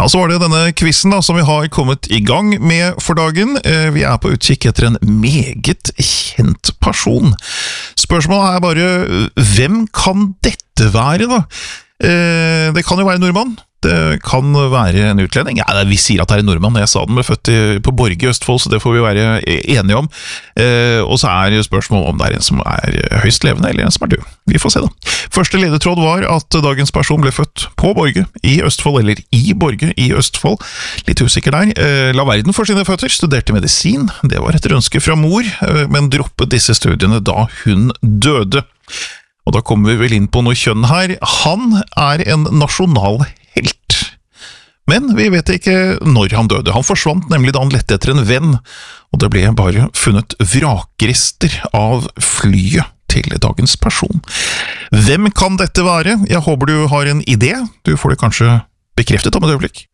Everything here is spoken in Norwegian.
Ja, så var det denne quizen da, som vi har kommet i gang med for dagen. Vi er på utkikk etter en meget kjent person. Spørsmålet er bare, hvem kan dette være da? Det kan jo være en nordmann. Det kan være en utlending. Ja, vi sier at det er en nordmann. Jeg sa den ble født på Borge i Østfold, så det får vi være enige om. Og så er spørsmålet om det er en som er høyst levende, eller en som er død. Vi får se da. Første ledetråd var at dagens person ble født på Borge i Østfold, eller i Borge i Østfold. Litt usikker der. La verden for sine føtter, studerte medisin. Det var et ønske fra mor, men droppet disse studiene da hun døde. Og da kommer vi vel inn på noe kjønn her. Han er en nasjonal helt. Men vi vet ikke når han døde. Han forsvant nemlig da han lette etter en venn, og det ble bare funnet vrakrester av flyet til dagens person. Hvem kan dette være? Jeg håper du har en idé. Du får det kanskje bekreftet om et øyeblikk.